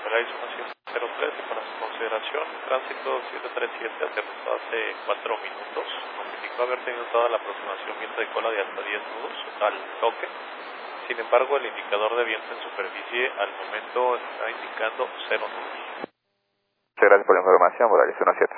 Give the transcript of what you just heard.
Volaris 1703 y para su consideración, tránsito 737 aterrizó hace 4 minutos. Notificó haber tenido toda la aproximación viento de cola de hasta 10 nudos al toque. Sin embargo, el indicador de viento en superficie al momento está indicando 0 nudos. Muchas gracias por la información, Volaris 1703.